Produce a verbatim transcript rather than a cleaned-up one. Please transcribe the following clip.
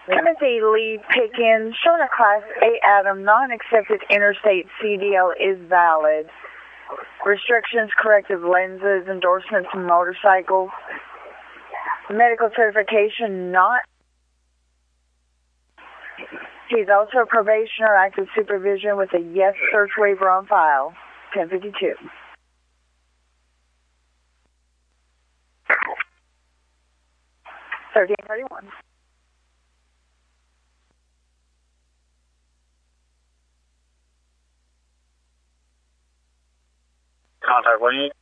Timothy Lee Pickens, showing a Class A Adam, non-accepted interstate C D L is valid. Restrictions, corrective lenses, endorsements, and motorcycles. Medical certification not. He's also a probation or active supervision with a yes search waiver on file. ten fifty-two. thirteen thirty-one. Contact Wayne.